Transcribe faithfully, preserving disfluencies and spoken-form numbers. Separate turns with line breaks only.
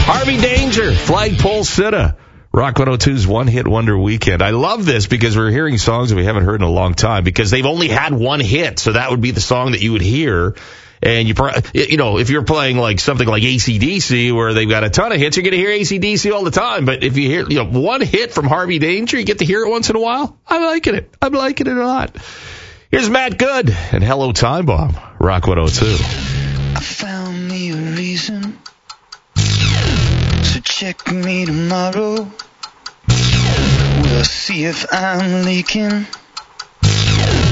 Harvey Danger, Flagpole Sitta. Rock one oh two's One Hit Wonder Weekend. I love this because we're hearing songs that we haven't heard in a long time because they've only had one hit. So that would be the song that you would hear. And you, you know, if you're playing like something like A C D C where they've got a ton of hits, you're going to hear A C D C all the time. But if you hear, you know, one hit from Harvey Danger, you get to hear it once in a while. I'm liking it. I'm liking it a lot. Here's Matt Good and Hello Time Bomb. Rock one oh two.
I found me a reason. So check me tomorrow. We'll see if I'm leaking.